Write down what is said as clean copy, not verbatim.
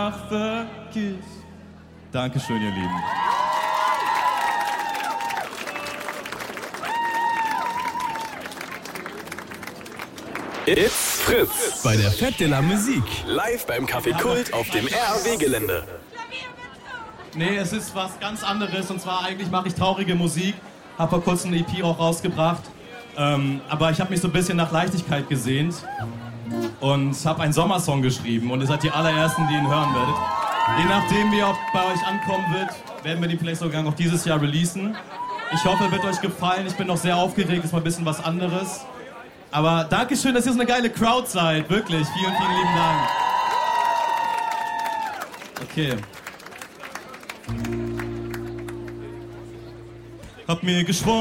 einfach vergisst. Dankeschön, ihr Lieben. It's Fritz bei der Fête de la Musique. Live beim Café Kult auf dem RAW-Gelände. Nee, es ist was ganz anderes und zwar eigentlich mache ich traurige Musik. Hab vor kurzem eine EP auch rausgebracht. Aber ich habe mich so ein bisschen nach Leichtigkeit gesehnt und habe einen Sommersong geschrieben und ihr seid die allerersten, die ihn hören werdet. Je nachdem, wie er bei euch ankommen wird, werden wir den vielleicht sogar noch dieses Jahr releasen. Ich hoffe, er wird euch gefallen. Ich bin noch sehr aufgeregt, ist mal ein bisschen was anderes. Aber Dankeschön, dass ihr so eine geile Crowd seid. Wirklich, vielen, vielen lieben Dank. Okay. Hab mir geschworen.